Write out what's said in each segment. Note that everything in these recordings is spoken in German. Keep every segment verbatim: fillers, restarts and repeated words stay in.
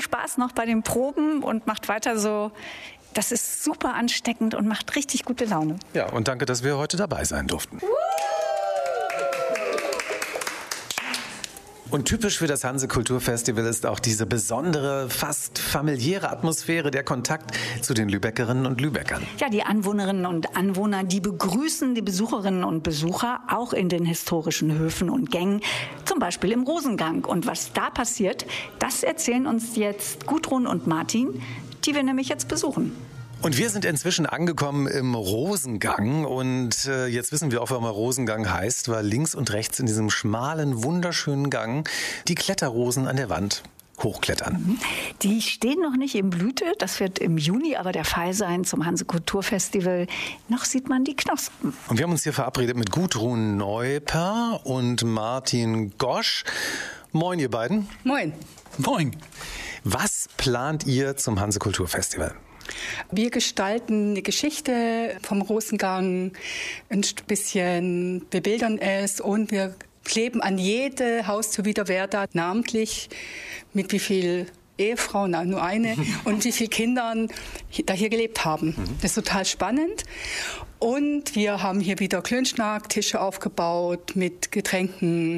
Spaß noch bei den Proben und macht weiter so. Das ist super ansteckend und macht richtig gute Laune. Ja, und danke, dass wir heute dabei sein durften. Und typisch für das Hanse Kulturfestival ist auch diese besondere, fast familiäre Atmosphäre, der Kontakt zu den Lübeckerinnen und Lübeckern. Ja, die Anwohnerinnen und Anwohner, die begrüßen die Besucherinnen und Besucher auch in den historischen Höfen und Gängen, zum Beispiel im Rosengang. Und was da passiert, das erzählen uns jetzt Gudrun und Martin, die wir nämlich jetzt besuchen. Und wir sind inzwischen angekommen im Rosengang und äh, jetzt wissen wir auch, warum er Rosengang heißt, weil links und rechts in diesem schmalen, wunderschönen Gang die Kletterrosen an der Wand hochklettern. Die stehen noch nicht in Blüte, das wird im Juni aber der Fall sein zum Hanse Kulturfestival. Noch sieht man die Knospen. Und wir haben uns hier verabredet mit Gudrun Neuper und Martin Gosch. Moin, ihr beiden. Moin. Moin. Was plant ihr zum Hanse Kulturfestival? Wir gestalten eine Geschichte vom Rosengang, ein bisschen bebildern es und wir kleben an jede Haustür wieder, wer da namentlich mit wie viel Ehefrauen, nein, nur eine, und wie viele Kindern da hier gelebt haben. Das ist total spannend. Und wir haben hier wieder Klönschnack, Tische aufgebaut mit Getränken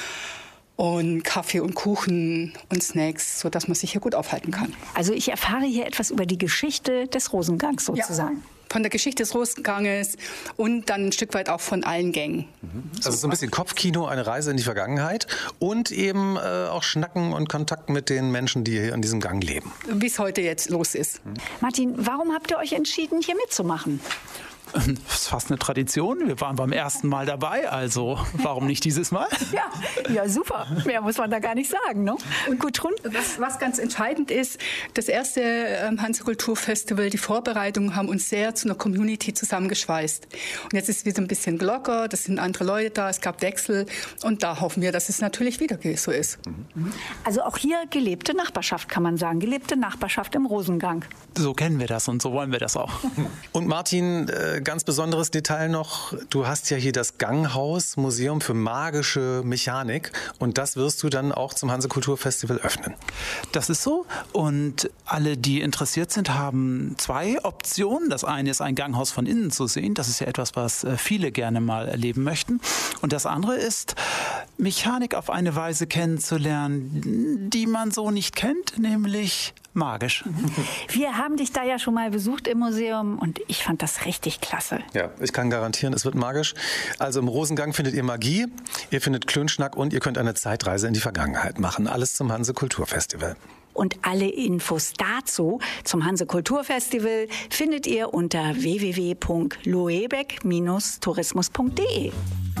und Kaffee und Kuchen und Snacks, sodass man sich hier gut aufhalten kann. Also ich erfahre hier etwas über die Geschichte des Rosengangs sozusagen. Ja, von der Geschichte des Rosenganges und dann ein Stück weit auch von allen Gängen. Also so ein bisschen Kopfkino, eine Reise in die Vergangenheit und eben äh, auch Schnacken und Kontakt mit den Menschen, die hier in diesem Gang leben. Wie es heute jetzt los ist. Martin, warum habt ihr euch entschieden, hier mitzumachen? Das ist fast eine Tradition. Wir waren beim ersten Mal dabei, also warum nicht dieses Mal? Ja, ja, super. Mehr muss man da gar nicht sagen, ne? Und Gudrun? Was, was ganz entscheidend ist, das erste ähm, Hanse Kulturfestival, die Vorbereitungen haben uns sehr zu einer Community zusammengeschweißt. Und jetzt ist es wieder ein bisschen locker, das sind andere Leute da, es gab Wechsel und da hoffen wir, dass es natürlich wieder so ist. Also auch hier gelebte Nachbarschaft, kann man sagen. Gelebte Nachbarschaft im Rosengang. So kennen wir das und so wollen wir das auch. Und Martin, äh, ganz besonderes Detail noch, du hast ja hier das Ganghaus, Museum für magische Mechanik und das wirst du dann auch zum Hanse Kulturfestival öffnen. Das ist so und alle, die interessiert sind, haben zwei Optionen. Das eine ist, ein Ganghaus von innen zu sehen. Das ist ja etwas, was viele gerne mal erleben möchten. Und das andere ist, Mechanik auf eine Weise kennenzulernen, die man so nicht kennt, nämlich magisch. Wir haben dich da ja schon mal besucht im Museum und ich fand das richtig klasse. Ja, ich kann garantieren, es wird magisch. Also im Rosengang findet ihr Magie, ihr findet Klönschnack und ihr könnt eine Zeitreise in die Vergangenheit machen. Alles zum Hanse Kulturfestival. Und alle Infos dazu zum Hanse Kulturfestival findet ihr unter w w w punkt loebeck Bindestrich tourismus punkt de.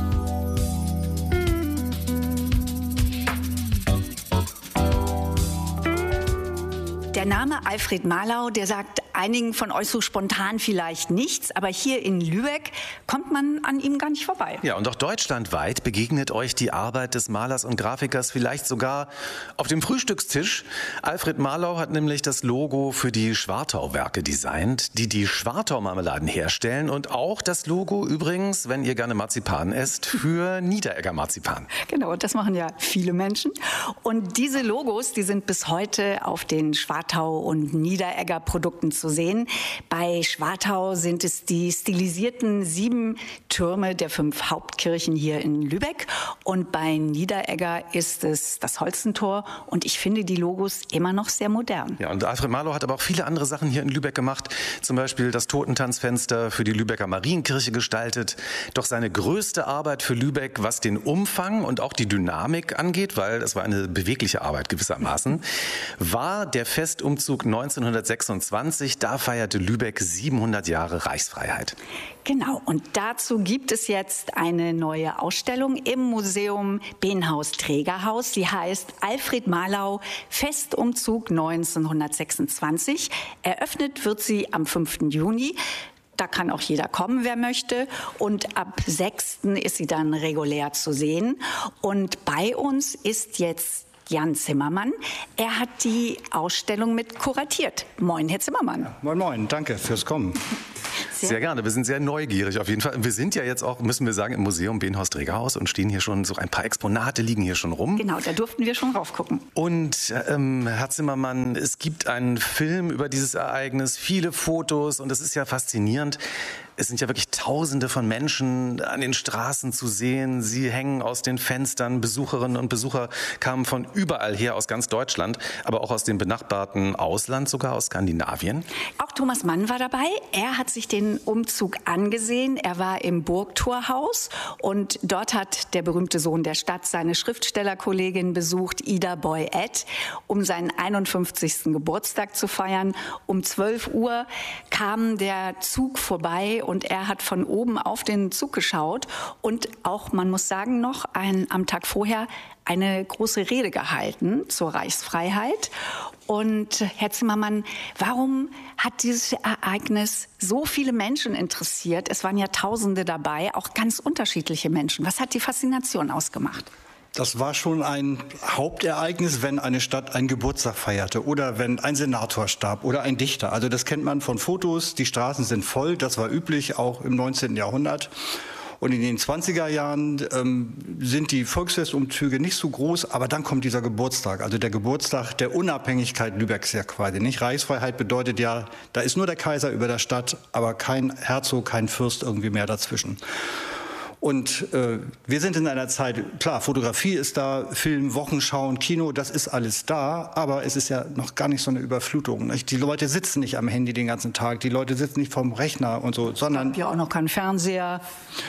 Der Name Alfred Marlau, der sagt einigen von euch so spontan vielleicht nichts, aber hier in Lübeck kommt man an ihm gar nicht vorbei. Ja, und auch deutschlandweit begegnet euch die Arbeit des Malers und Grafikers vielleicht sogar auf dem Frühstückstisch. Alfred Marlau hat nämlich das Logo für die Schwartau-Werke designt, die die Schwartau-Marmeladen herstellen und auch das Logo übrigens, wenn ihr gerne Marzipan esst, für Niederegger Marzipan. Genau, das machen ja viele Menschen. Und diese Logos, die sind bis heute auf den Schwartau- und Niederegger Produkten zu sehen. Bei Schwartau sind es die stilisierten sieben Türme der fünf Hauptkirchen hier in Lübeck und bei Niederegger ist es das Holstentor und ich finde die Logos immer noch sehr modern. Ja, und Alfred Marlau hat aber auch viele andere Sachen hier in Lübeck gemacht, zum Beispiel das Totentanzfenster für die Lübecker Marienkirche gestaltet. Doch seine größte Arbeit für Lübeck, was den Umfang und auch die Dynamik angeht, weil das war eine bewegliche Arbeit gewissermaßen, war der Festumzug neunzehnhundertsechsundzwanzig. Da feierte Lübeck siebenhundert Jahre Reichsfreiheit. Genau, und dazu gibt es jetzt eine neue Ausstellung im Museum Benhaus-Trägerhaus. Sie heißt Alfred Marlau, Festumzug neunzehnhundertsechsundzwanzig. Eröffnet wird sie am fünften Juni. Da kann auch jeder kommen, wer möchte. Und ab sechsten ist sie dann regulär zu sehen. Und bei uns ist jetzt Jan Zimmermann. Er hat die Ausstellung mit kuratiert. Moin, Herr Zimmermann. Ja, moin, moin. Danke fürs Kommen. erzählen? Sehr gerne, wir sind sehr neugierig auf jeden Fall. Wir sind ja jetzt auch, müssen wir sagen, im Museum Benhaus-Trägerhaus und stehen hier schon, so ein paar Exponate liegen hier schon rum. Genau, da durften wir schon raufgucken. Und ähm, Herr Zimmermann, es gibt einen Film über dieses Ereignis, viele Fotos und es ist ja faszinierend. Es sind ja wirklich Tausende von Menschen an den Straßen zu sehen. Sie hängen aus den Fenstern. Besucherinnen und Besucher kamen von überall her, aus ganz Deutschland, aber auch aus dem benachbarten Ausland, sogar aus Skandinavien. Auch Thomas Mann war dabei. Er hat sich den Umzug angesehen. Er war im Burgtorhaus und dort hat der berühmte Sohn der Stadt seine Schriftstellerkollegin besucht, Ida Boy-Ed, um seinen einundfünfzigsten Geburtstag zu feiern. Um zwölf Uhr kam der Zug vorbei und er hat von oben auf den Zug geschaut und auch, man muss sagen, noch ein, am Tag vorher eine große Rede gehalten zur Reichsfreiheit. Und Herr Zimmermann, warum hat dieses Ereignis so viele Menschen interessiert? Es waren ja Tausende dabei, auch ganz unterschiedliche Menschen. Was hat die Faszination ausgemacht? Das war schon ein Hauptereignis, wenn eine Stadt einen Geburtstag feierte oder wenn ein Senator starb oder ein Dichter. Also das kennt man von Fotos, die Straßen sind voll, das war üblich, auch im neunzehnten Jahrhundert. Und in den zwanziger Jahren ähm, sind die Volksfestumzüge nicht so groß, aber dann kommt dieser Geburtstag, also der Geburtstag der Unabhängigkeit Lübecks ja quasi, nicht? Reichsfreiheit bedeutet ja, da ist nur der Kaiser über der Stadt, aber kein Herzog, kein Fürst irgendwie mehr dazwischen. Und äh, wir sind in einer Zeit, klar, Fotografie ist da, Film, Wochenschauen, Kino, das ist alles da, aber es ist ja noch gar nicht so eine Überflutung. Nicht? Die Leute sitzen nicht am Handy den ganzen Tag, die Leute sitzen nicht vorm Rechner und so, sondern... Ja, auch noch kein Fernseher.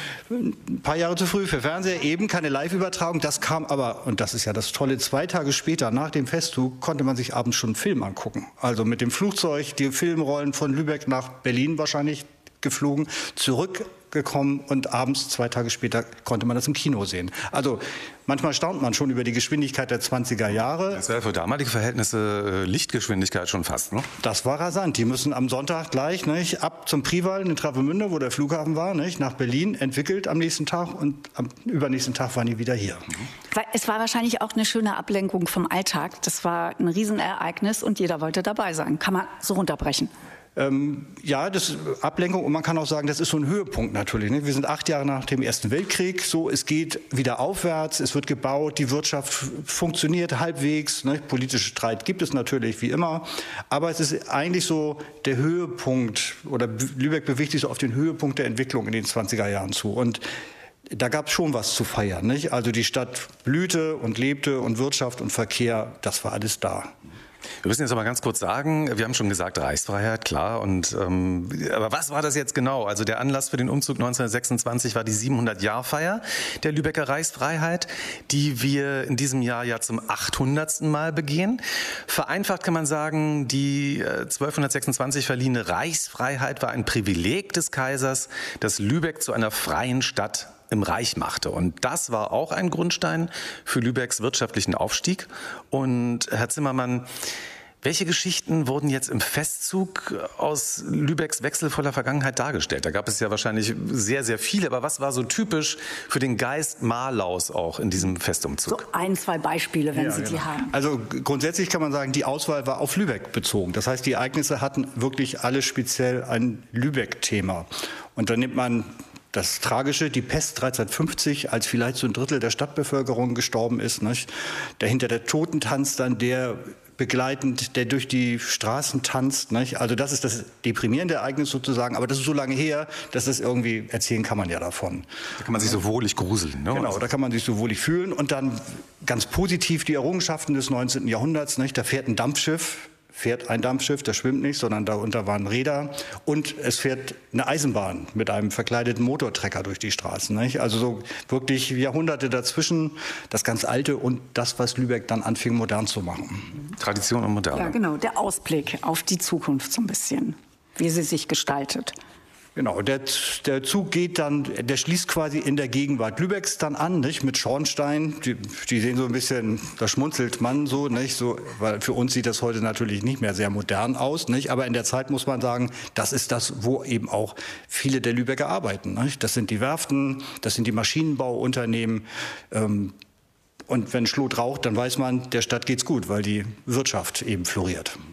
Ein paar Jahre zu früh für Fernseher, eben keine Live-Übertragung, das kam aber, und das ist ja das Tolle, zwei Tage später, nach dem Festzug, konnte man sich abends schon einen Film angucken. Also mit dem Flugzeug, die Filmrollen von Lübeck nach Berlin wahrscheinlich geflogen, zurückgekommen und abends, zwei Tage später, konnte man das im Kino sehen. Also manchmal staunt man schon über die Geschwindigkeit der zwanziger Jahre. Das war für damalige Verhältnisse Lichtgeschwindigkeit schon fast, ne? Das war rasant. Die müssen am Sonntag gleich nicht, ab zum Priwall in Travemünde, wo der Flughafen war, nicht, nach Berlin, entwickelt am nächsten Tag und am übernächsten Tag waren die wieder hier. Es war wahrscheinlich auch eine schöne Ablenkung vom Alltag. Das war ein Riesenereignis und jeder wollte dabei sein. Kann man so runterbrechen. Ähm, ja, das ist Ablenkung und man kann auch sagen, das ist so ein Höhepunkt natürlich. Ne? Wir sind acht Jahre nach dem Ersten Weltkrieg, so es geht wieder aufwärts, es wird gebaut, die Wirtschaft funktioniert halbwegs, ne? Politische Streit gibt es natürlich wie immer, aber es ist eigentlich so der Höhepunkt oder Lübeck bewegt sich so auf den Höhepunkt der Entwicklung in den zwanziger Jahren zu und da gab es schon was zu feiern, nicht? Also die Stadt blühte und lebte und Wirtschaft und Verkehr, das war alles da. Wir müssen jetzt aber ganz kurz sagen, wir haben schon gesagt, Reichsfreiheit, klar. Und, ähm, aber was war das jetzt genau? Also der Anlass für den Umzug neunzehnhundertsechsundzwanzig war die siebenhundert-Jahr-Feier der Lübecker Reichsfreiheit, die wir in diesem Jahr ja zum achthundertsten Mal begehen. Vereinfacht kann man sagen, die äh, zwölfhundertsechsundzwanzig verliehene Reichsfreiheit war ein Privileg des Kaisers, das Lübeck zu einer freien Stadt im Reich machte. Und das war auch ein Grundstein für Lübecks wirtschaftlichen Aufstieg. Und Herr Zimmermann, welche Geschichten wurden jetzt im Festzug aus Lübecks wechselvoller Vergangenheit dargestellt? Da gab es ja wahrscheinlich sehr, sehr viele. Aber was war so typisch für den Geist Malaus auch in diesem Festumzug? So ein, zwei Beispiele, wenn ja, Sie genau. die haben. Also grundsätzlich kann man sagen, die Auswahl war auf Lübeck bezogen. Das heißt, die Ereignisse hatten wirklich alle speziell ein Lübeck-Thema. Und dann nimmt man das Tragische, die Pest dreizehnhundertfünfzig, als vielleicht so ein Drittel der Stadtbevölkerung gestorben ist. Nicht? Dahinter der Totentanz dann, der begleitend, der durch die Straßen tanzt. Nicht? Also das ist das deprimierende Ereignis sozusagen. Aber das ist so lange her, dass das irgendwie erzählen kann man ja davon. Da kann man sich so wohlig gruseln. Ne? Genau, da kann man sich so wohlig fühlen. Und dann ganz positiv die Errungenschaften des neunzehnten Jahrhunderts. Nicht? Da fährt ein Dampfschiff. fährt ein Dampfschiff, das schwimmt nicht, sondern darunter waren Räder und es fährt eine Eisenbahn mit einem verkleideten Motortrecker durch die Straßen. Nicht? Also so wirklich Jahrhunderte dazwischen, das ganz Alte und das, was Lübeck dann anfing, modern zu machen. Tradition und Moderne. Ja, genau, der Ausblick auf die Zukunft so ein bisschen, wie sie sich gestaltet. Genau, der, der Zug geht dann, der schließt quasi in der Gegenwart Lübecks dann an, nicht, mit Schornstein. Die, die sehen so ein bisschen, da schmunzelt man so, nicht, so, weil für uns sieht das heute natürlich nicht mehr sehr modern aus, nicht, aber in der Zeit muss man sagen, das ist das, wo eben auch viele der Lübecker arbeiten, nicht. Das sind die Werften, das sind die Maschinenbauunternehmen. Ähm, und wenn Schlot raucht, dann weiß man, der Stadt geht's gut, weil die Wirtschaft eben floriert.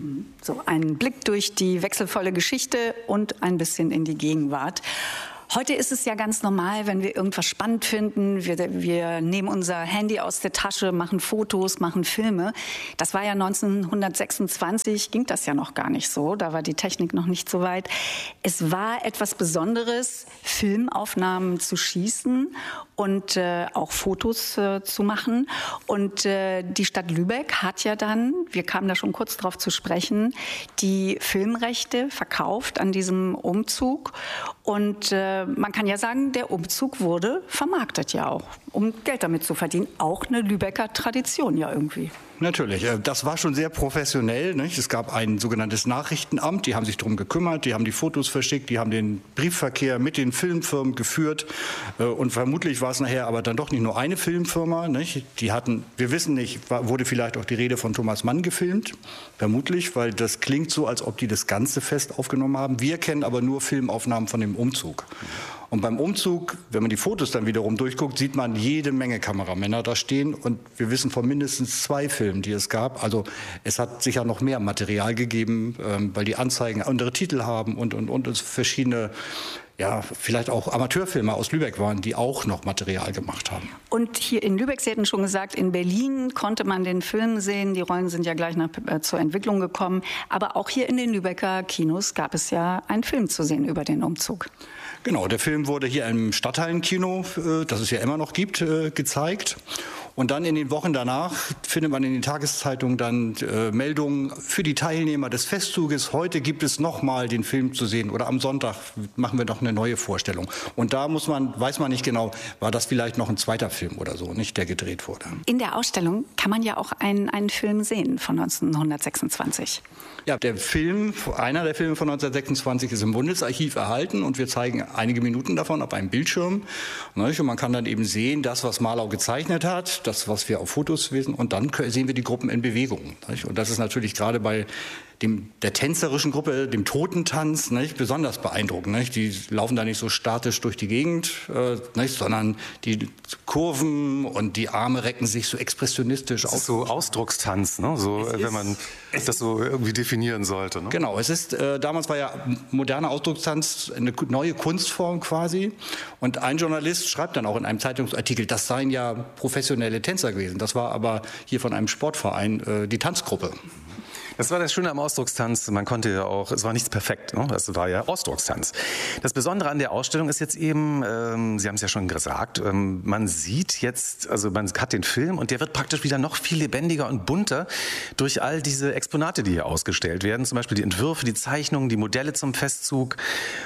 So ein Blick durch die wechselvolle Geschichte und ein bisschen in die Gegenwart. Heute ist es ja ganz normal, wenn wir irgendwas spannend finden, wir, wir nehmen unser Handy aus der Tasche, machen Fotos, machen Filme. Das war ja neunzehnhundertsechsundzwanzig, ging das ja noch gar nicht so, da war die Technik noch nicht so weit. Es war etwas Besonderes, Filmaufnahmen zu schießen und äh, auch Fotos äh, zu machen. Und äh, die Stadt Lübeck hat ja dann, wir kamen da schon kurz drauf zu sprechen, die Filmrechte verkauft an diesem Umzug. Und äh, man kann ja sagen, der Umzug wurde vermarktet ja auch, um Geld damit zu verdienen. Auch eine Lübecker Tradition ja irgendwie. Natürlich, das war schon sehr professionell. Nicht? Es gab ein sogenanntes Nachrichtenamt, die haben sich darum gekümmert, die haben die Fotos verschickt, die haben den Briefverkehr mit den Filmfirmen geführt. Und vermutlich war es nachher aber dann doch nicht nur eine Filmfirma. Nicht? Die hatten, wir wissen nicht, wurde vielleicht auch die Rede von Thomas Mann gefilmt? Vermutlich, weil das klingt so, als ob die das ganze Fest aufgenommen haben. Wir kennen aber nur Filmaufnahmen von dem Umzug. Und beim Umzug, wenn man die Fotos dann wiederum durchguckt, sieht man jede Menge Kameramänner da stehen. Und wir wissen von mindestens zwei Filmen, die es gab. Also es hat sicher noch mehr Material gegeben, weil die Anzeigen andere Titel haben und, und, und es verschiedene, ja, vielleicht auch Amateurfilmer aus Lübeck waren, die auch noch Material gemacht haben. Und hier in Lübeck, Sie hatten schon gesagt, in Berlin konnte man den Film sehen. Die Rollen sind ja gleich nach, äh, zur Entwicklung gekommen. Aber auch hier in den Lübecker Kinos gab es ja einen Film zu sehen über den Umzug. Genau, der Film wurde hier im Stadthallenkino, das es ja immer noch gibt, gezeigt. Und dann in den Wochen danach findet man in den Tageszeitungen dann äh, Meldungen für die Teilnehmer des Festzuges. Heute gibt es nochmal den Film zu sehen oder am Sonntag machen wir noch eine neue Vorstellung. Und da muss man, weiß man nicht genau, war das vielleicht noch ein zweiter Film oder so, nicht, der gedreht wurde. In der Ausstellung kann man ja auch einen, einen Film sehen von neunzehnhundertsechsundzwanzig. Ja, der Film, einer der Filme von neunzehnhundertsechsundzwanzig ist im Bundesarchiv erhalten und wir zeigen einige Minuten davon auf einem Bildschirm. Und man kann dann eben sehen, das, was Marlau gezeichnet hat, das, was wir auf Fotos sehen, und dann sehen wir die Gruppen in Bewegung. Und das ist natürlich gerade bei dem, der tänzerischen Gruppe, dem Totentanz, nicht, besonders beeindruckend. Nicht? Die laufen da nicht so statisch durch die Gegend, äh, nicht, sondern die Kurven und die Arme recken sich so expressionistisch aus. So Ausdruckstanz, ne? So, wenn man das so irgendwie definieren sollte. Ne? Genau, es ist, äh, damals war ja moderner Ausdruckstanz eine neue Kunstform quasi. Und ein Journalist schreibt dann auch in einem Zeitungsartikel, das seien ja professionelle Tänzer gewesen. Das war aber hier von einem Sportverein äh, die Tanzgruppe. Das war das Schöne am Ausdruckstanz. Man konnte ja auch, es war nichts perfekt, ne? Es war ja Ausdruckstanz. Das Besondere an der Ausstellung ist jetzt eben, ähm, Sie haben es ja schon gesagt, ähm, man sieht jetzt, also man hat den Film und der wird praktisch wieder noch viel lebendiger und bunter durch all diese Exponate, die hier ausgestellt werden. Zum Beispiel die Entwürfe, die Zeichnungen, die Modelle zum Festzug.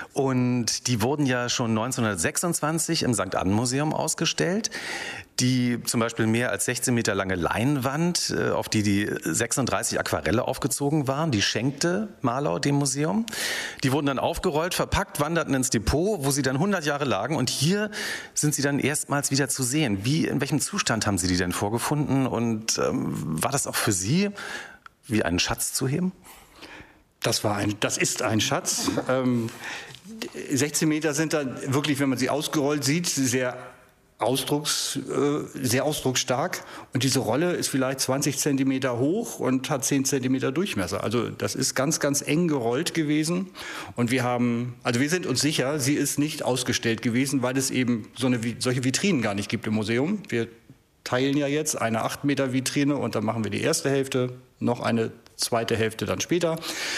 Und die wurden ja schon neunzehnhundertsechsundzwanzig im Sankt Ann Museum ausgestellt. Die zum Beispiel mehr als sechzehn Meter lange Leinwand, auf die die sechsunddreißig Aquarelle aufgezogen waren, die schenkte Marlau dem Museum. Die wurden dann aufgerollt, verpackt, wanderten ins Depot, wo sie dann hundert Jahre lagen. Und hier sind sie dann erstmals wieder zu sehen. Wie, in welchem Zustand haben Sie die denn vorgefunden? Und ähm, war das auch für Sie wie einen Schatz zu heben? Das war ein, das ist ein Schatz. Ähm, sechzehn Meter sind dann wirklich, wenn man sie ausgerollt sieht, sehr Ausdrucks, äh, sehr ausdrucksstark, und diese Rolle ist vielleicht zwanzig Zentimeter hoch und hat zehn Zentimeter Durchmesser. Also das ist ganz, ganz eng gerollt gewesen, und wir haben, also wir sind uns sicher, sie ist nicht ausgestellt gewesen, weil es eben so eine, solche Vitrinen gar nicht gibt im Museum. Wir teilen ja jetzt eine acht Meter Vitrine und dann machen wir die erste Hälfte, noch eine zweite Hälfte dann später.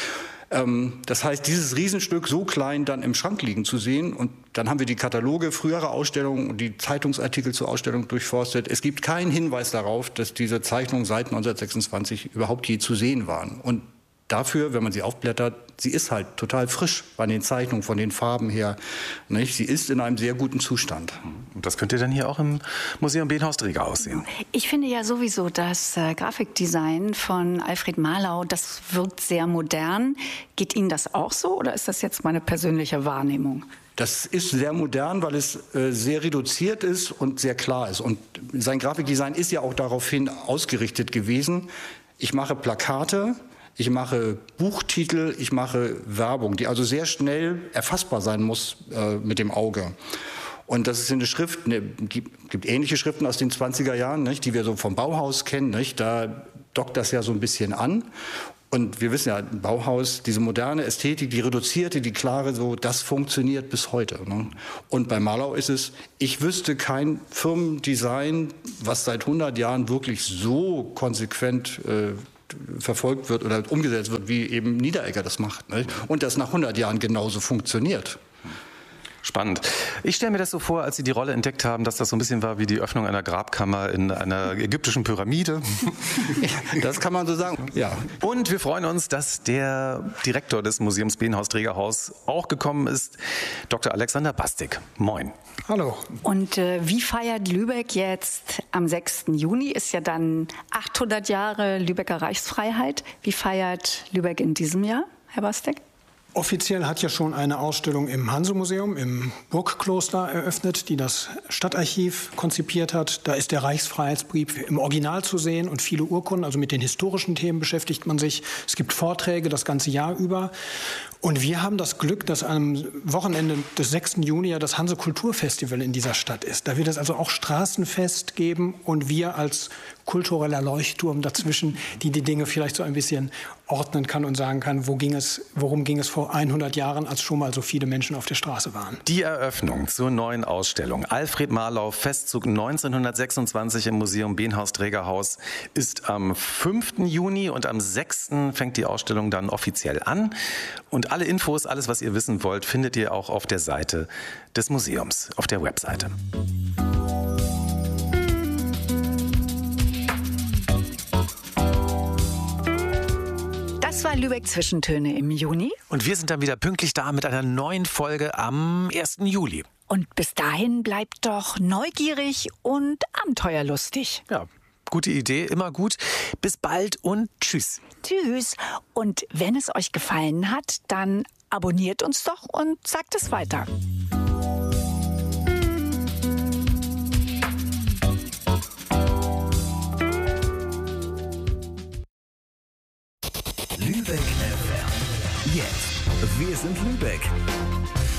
Das heißt, dieses Riesenstück so klein dann im Schrank liegen zu sehen, und dann haben wir die Kataloge früherer Ausstellungen und die Zeitungsartikel zur Ausstellung durchforstet. Es gibt keinen Hinweis darauf, dass diese Zeichnungen seit neunzehnhundertsechsundzwanzig überhaupt je zu sehen waren. Und dafür, wenn man sie aufblättert, sie ist halt total frisch von den Zeichnungen, von den Farben her. Nicht? Sie ist in einem sehr guten Zustand. Und das könnt ihr dann hier auch im Museum Benhaus-Dreger aussehen. Ich finde ja sowieso das äh, Grafikdesign von Alfred Marlau, das wirkt sehr modern. Geht Ihnen das auch so, oder ist das jetzt meine persönliche Wahrnehmung? Das ist sehr modern, weil es äh, sehr reduziert ist und sehr klar ist. Und sein Grafikdesign ist ja auch daraufhin ausgerichtet gewesen. Ich mache Plakate, ich mache Buchtitel, ich mache Werbung, die also sehr schnell erfassbar sein muss äh, mit dem Auge. Und das ist eine Schrift, ne, gibt, gibt ähnliche Schriften aus den zwanziger Jahren, nicht, die wir so vom Bauhaus kennen. Nicht? Da dockt das ja so ein bisschen an. Und wir wissen ja, ein Bauhaus, diese moderne Ästhetik, die reduzierte, die klare, so, das funktioniert bis heute. Ne? Und bei Marlau ist es, ich wüsste kein Firmendesign, was seit hundert Jahren wirklich so konsequent äh, verfolgt wird oder umgesetzt wird, wie eben Niederegger das macht. Ne? Und das nach hundert Jahren genauso funktioniert. Spannend. Ich stelle mir das so vor, als Sie die Rolle entdeckt haben, dass das so ein bisschen war wie die Öffnung einer Grabkammer in einer ägyptischen Pyramide. Ja, das kann man so sagen, ja. Und wir freuen uns, dass der Direktor des Museums Behnhaus Trägerhaus auch gekommen ist, Doktor Alexander Bastik. Moin. Hallo. Und äh, wie feiert Lübeck jetzt am sechsten Juni? Ist ja dann achthundert Jahre Lübecker Reichsfreiheit. Wie feiert Lübeck in diesem Jahr, Herr Bastik? Offiziell hat ja schon eine Ausstellung im Hanse-Museum im Burgkloster eröffnet, die das Stadtarchiv konzipiert hat. Da ist der Reichsfreiheitsbrief im Original zu sehen und viele Urkunden, also mit den historischen Themen beschäftigt man sich. Es gibt Vorträge das ganze Jahr über. Und wir haben das Glück, dass am Wochenende des sechsten Juni ja das Hanse-Kulturfestival in dieser Stadt ist. Da wird es also auch Straßenfest geben und wir als kultureller Leuchtturm dazwischen, die die Dinge vielleicht so ein bisschen ordnen kann und sagen kann, wo ging es, worum ging es vor hundert Jahren, als schon mal so viele Menschen auf der Straße waren. Die Eröffnung zur neuen Ausstellung Alfred Marlau Festzug neunzehnhundertsechsundzwanzig im Museum Behnhaus Trägerhaus ist am fünften Juni und am sechsten fängt die Ausstellung dann offiziell an. Und alle Infos, alles was ihr wissen wollt, findet ihr auch auf der Seite des Museums, auf der Webseite. Das war Lübeck Zwischentöne im Juni. Und wir sind dann wieder pünktlich da mit einer neuen Folge am ersten Juli. Und bis dahin bleibt doch neugierig und abenteuerlustig. Ja, gute Idee, immer gut. Bis bald und tschüss. Tschüss. Und wenn es euch gefallen hat, dann abonniert uns doch und sagt es weiter. Lübeck F M. Jetzt. Wir sind Lübeck.